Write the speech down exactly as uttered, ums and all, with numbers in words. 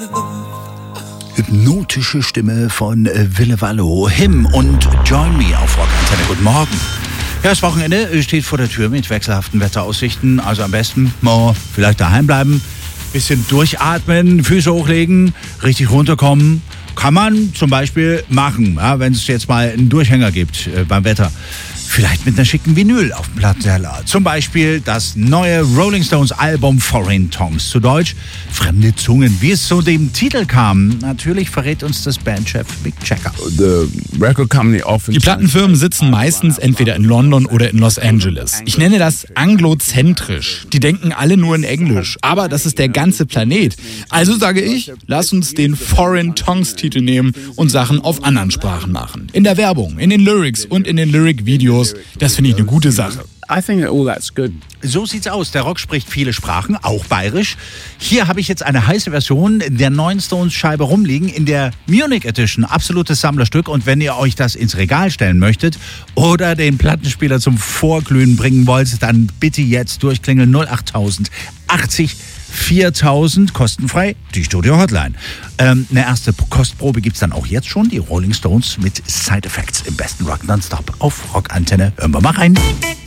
Hypnotische Stimme von Ville Valo, Him und Join Me auf Rock Antenne. Guten Morgen. Ja, das Wochenende steht vor der Tür mit wechselhaften Wetteraussichten. Also am besten mal vielleicht daheim bleiben, bisschen durchatmen, Füße hochlegen, richtig runterkommen. Kann man zum Beispiel machen, ja, wenn es jetzt mal einen Durchhänger gibt äh, beim Wetter. Vielleicht mit einer schicken Vinyl auf dem Plattenteller. Zum Beispiel das neue Rolling Stones Album Foreign Tongues. Zu Deutsch Fremde Zungen. Wie es zu dem Titel kam, natürlich verrät uns das Bandchef Mick Jagger. Die Plattenfirmen sitzen meistens entweder in London oder in Los Angeles. Ich nenne das anglozentrisch. Die denken alle nur in Englisch. Aber das ist der ganze Planet. Also sage ich, lass uns den Foreign Tongues Titel nehmen und Sachen auf anderen Sprachen machen. In der Werbung, in den Lyrics und in den Lyric-Videos. Das finde ich eine gute Sache. I think that all that's good. So sieht's aus. Der Rock spricht viele Sprachen, auch bayerisch. Hier habe ich jetzt eine heiße Version der neuen Stones-Scheibe rumliegen in der Munich Edition. Absolutes Sammlerstück. Und wenn ihr euch das ins Regal stellen möchtet oder den Plattenspieler zum Vorglühen bringen wollt, dann bitte jetzt durchklingeln null acht tausend achtzig viertausend, kostenfrei, die Studio-Hotline. Ähm, eine erste Kostprobe gibt's dann auch jetzt schon. Die Rolling Stones mit Side Effects im besten Rock Nonstop auf Rock Antenne. Hören wir mal rein.